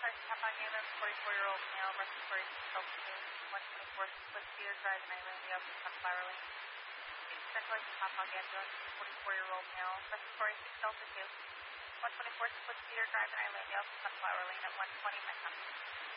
Sorry, Tappan Ambulance, 44-year-old male, respiratory difficulty, 124 Split Cedar Drive, Maryland, the Elgin Sunflower Lane. Central Tappan Ambulance, 44-year-old male, respiratory difficulty, 124 Split Cedar Drive, Maryland, the Elgin Sunflower Lane at 120 Metcalf.